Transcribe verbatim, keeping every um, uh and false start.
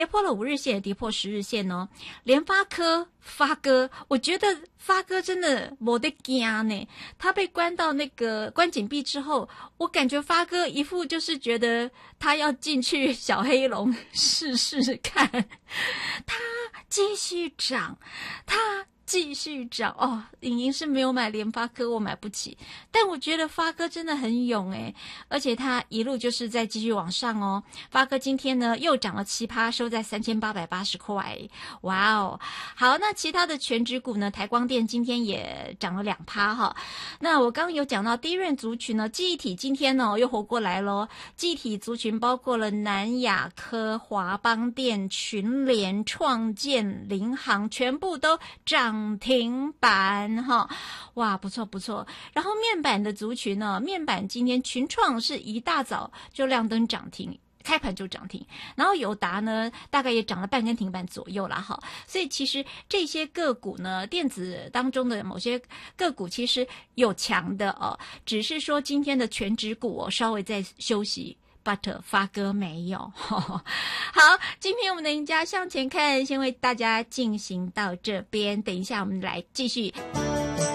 跌破了五日线，也跌破十日线哦。联发科发哥，我觉得发哥真的没得惊呢。他被关到那个关紧闭之后，我感觉发哥一副就是觉得他要进去小黑龙试试看，他继续涨，他继续涨哦。莹莹是没有买联发科，我买不起，但我觉得发哥真的很勇诶，而且他一路就是在继续往上哦。发哥今天呢又涨了七趴，收在三千八百八十块，哇哦！好，那其他的全指股呢？台光电今天也涨了两趴哈。那我刚刚有讲到低润族群呢，记忆体今天呢又活过来咯。记忆体族群包括了南亚科、华邦电、群联、创建、联航，全部都涨停板哈。哇，不错不错。然后面板的族群呢，面板今天群创是一大早就亮灯涨停。开盘就涨停，然后友达呢大概也涨了半根停板左右啦哈，所以其实这些个股呢，电子当中的某些个股其实有强的哦，只是说今天的全指股哦稍微在休息。but 发哥没有。好，今天我们的赢家向前看先为大家进行到这边，等一下我们来继续。